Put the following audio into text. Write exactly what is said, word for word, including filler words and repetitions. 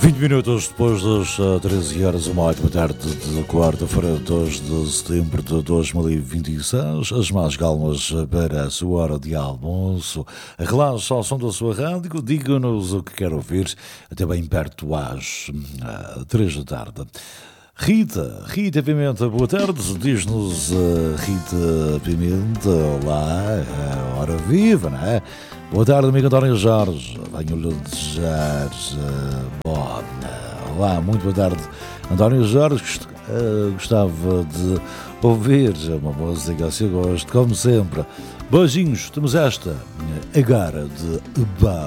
vinte minutos depois das uh, treze horas, uma ótima tarde de quarta-feira, dois de setembro de dois mil e vinte e seis. As mais calmas para a sua hora de almoço. Relaxa ao som da sua rádio, diga-nos o que quer ouvir, até bem perto às uh, três da tarde. Rita, Rita Pimenta, boa tarde, diz-nos uh, Rita Pimenta, olá, uh, hora viva, não é? Boa tarde, amigo António Jorge, venho-lhe desejar, uh, bom, uh, olá, muito boa tarde, António Jorge, gost, uh, gostava de ouvir uma música a seu gosto, como sempre, beijinhos, temos esta, agora de Bá.